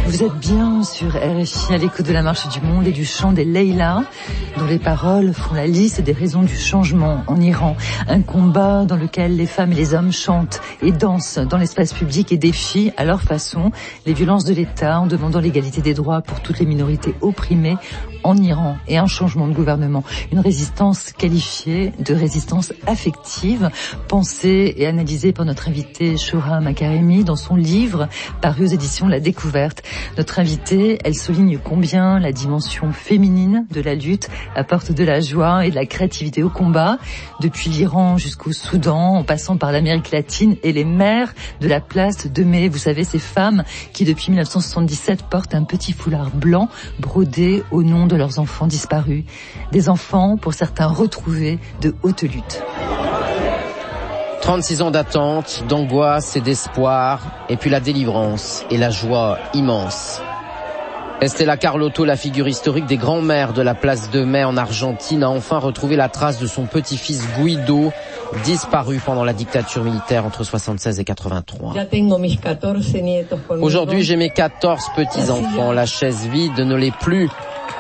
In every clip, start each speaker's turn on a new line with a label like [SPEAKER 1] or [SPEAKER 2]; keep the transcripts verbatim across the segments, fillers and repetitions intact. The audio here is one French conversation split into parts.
[SPEAKER 1] Vous êtes bien sur R F I à l'écoute de la marche du monde et du chant des Leïla, dont les paroles font la liste des raisons du changement en Iran. Un combat dans lequel les femmes et les hommes chantent et dansent dans l'espace public et défient à leur façon les violences de l'État en demandant l'égalité des droits pour toutes les minorités opprimées en Iran et un changement de gouvernement. Une résistance qualifiée de résistance affective, pensée et analysée par notre invitée Shoura Makaremi dans son livre paru aux éditions La Découverte. Notre invitée, elle souligne combien la dimension féminine de la lutte apporte de la joie et de la créativité au combat, depuis l'Iran jusqu'au Soudan, en passant par l'Amérique latine et les mères de la place de mai. Vous savez, ces femmes qui depuis mille neuf cent soixante-dix-sept portent un petit foulard blanc brodé au nom de leurs enfants disparus. Des enfants, pour certains, retrouvés de haute lutte.
[SPEAKER 2] trente-six ans d'attente, d'angoisse et d'espoir, et puis la délivrance et la joie immense. Estela Carlotto, la figure historique des grands-mères de la place de Mai en Argentine, a enfin retrouvé la trace de son petit-fils Guido, disparu pendant la dictature militaire entre soixante-seize et quatre-vingt-trois. Aujourd'hui, j'ai mes quatorze petits-enfants. La chaise vide ne l'est plus.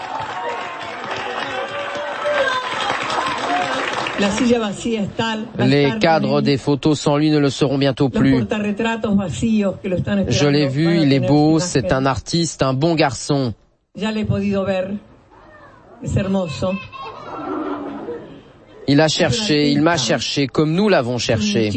[SPEAKER 2] Les cadres des photos sans lui ne le seront bientôt plus. Je l'ai vu, il est beau, c'est un artiste, un bon garçon. Il a cherché, il m'a cherché, comme nous l'avons cherché.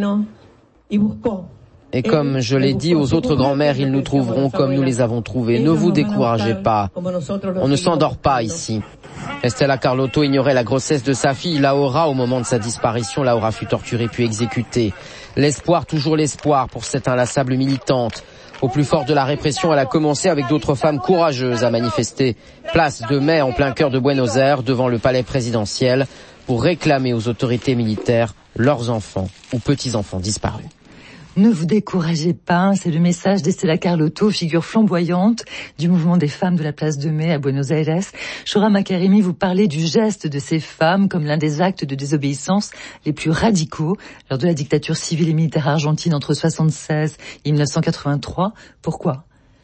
[SPEAKER 2] Et comme je l'ai dit aux autres grands-mères, ils nous trouveront comme nous les avons trouvés. Ne vous découragez pas. On ne s'endort pas ici. Estela Carlotto ignorait la grossesse de sa fille, Laura. Au moment de sa disparition, Laura fut torturée puis exécutée. L'espoir, toujours l'espoir pour cette inlassable militante. Au plus fort de la répression, elle a commencé avec d'autres femmes courageuses à manifester place de Mai en plein cœur de Buenos Aires devant le palais présidentiel pour réclamer aux autorités militaires leurs enfants ou petits-enfants disparus.
[SPEAKER 1] Ne vous découragez pas, c'est le message d'Estela Carlotto, figure flamboyante du mouvement des femmes de la place de Mai à Buenos Aires. Shoura Makaremi, vous parlez du geste de ces femmes comme l'un des actes de désobéissance les plus radicaux lors de la dictature civile et militaire argentine entre soixante-seize et mille neuf cent quatre-vingt-trois. Pourquoi ?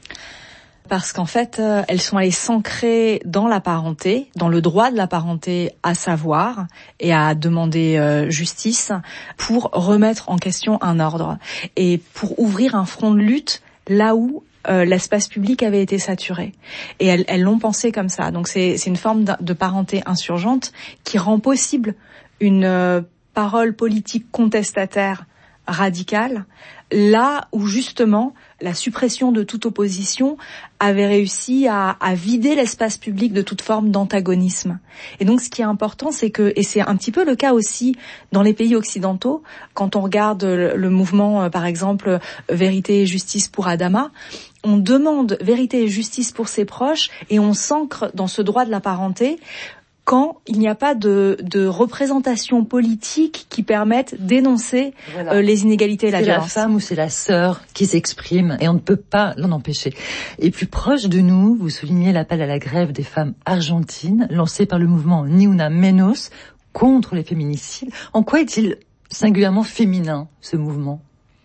[SPEAKER 3] Parce qu'en fait, euh, elles sont allées s'ancrer dans la parenté, dans le droit de la parenté à savoir et à demander euh, justice pour remettre en question un ordre et pour ouvrir un front de lutte là où euh, l'espace public avait été saturé. Et elles, elles l'ont pensé comme ça. Donc c'est, c'est une forme de parenté insurgente qui rend possible une euh, parole politique contestataire radicale, là où justement la suppression de toute opposition avait réussi à, à vider l'espace public de toute forme d'antagonisme. Et donc ce qui est important, c'est que, et c'est un petit peu le cas aussi dans les pays occidentaux, quand on regarde le, le mouvement, par exemple, Vérité et Justice pour Adama, on demande vérité et justice pour ses proches et on s'ancre dans ce droit de la parenté quand il n'y a pas de, de représentation politique qui permette d'énoncer voilà. euh, les inégalités et la violence.
[SPEAKER 1] C'est la femme ou c'est la sœur qui s'exprime et on ne peut pas l'en empêcher. Et plus proche de nous, vous soulignez l'appel à la grève des femmes argentines lancé par le mouvement Ni Una Menos contre les féminicides. En quoi est-il singulièrement féminin, ce mouvement ?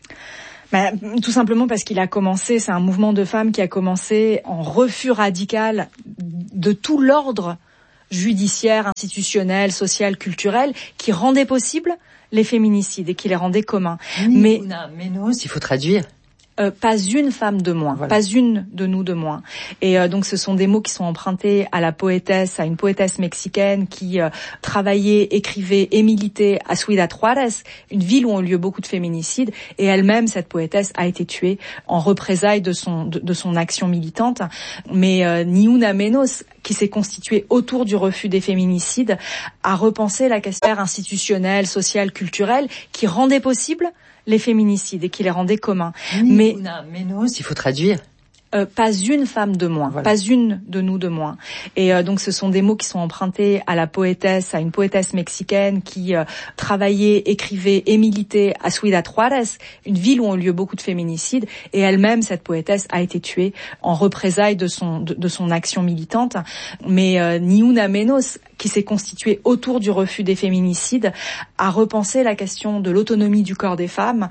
[SPEAKER 3] Bah, tout simplement parce qu'il a commencé, c'est un mouvement de femmes qui a commencé en refus radical de tout l'ordre judiciaire, institutionnel, social, culturel, qui rendait possible les féminicides et qui les rendait communs.
[SPEAKER 1] Mais Menos, il faut traduire.
[SPEAKER 3] Euh, pas une femme de moins, voilà. Pas une de nous de moins. Et euh, donc ce sont des mots qui sont empruntés à la poétesse, à une poétesse mexicaine qui euh, travaillait, écrivait et militait à Ciudad Juárez, une ville où ont lieu beaucoup de féminicides. Et elle-même, cette poétesse, a été tuée en représailles de son de, de son action militante. Mais euh, Ni Una Menos, qui s'est constituée autour du refus des féminicides, a repensé la question institutionnelle, sociale, culturelle, qui rendait possible les féminicides et qui les rendaient communs.
[SPEAKER 1] Mais Menos, il faut traduire.
[SPEAKER 3] Euh, pas une femme de moins, voilà. Pas une de nous de moins. Et euh, donc ce sont des mots qui sont empruntés à la poétesse, à une poétesse mexicaine qui euh, travaillait, écrivait et militait à Ciudad Juárez, une ville où ont lieu beaucoup de féminicides. Et elle-même, cette poétesse, a été tuée en représailles de son de, de son action militante. Mais euh, Ni Una Menos, qui s'est constituée autour du refus des féminicides, a repensé la question de l'autonomie du corps des femmes